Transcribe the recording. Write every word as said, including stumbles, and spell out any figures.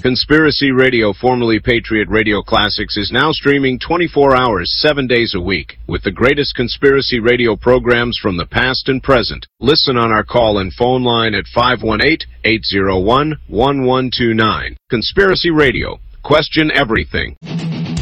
Conspiracy Radio, formerly Patriot Radio Classics, is now streaming twenty-four hours, seven days a week, with the greatest conspiracy radio programs from the past and present. Listen on our call and phone line at five one eight, eight zero one, one one two nine. Conspiracy Radio. Question everything.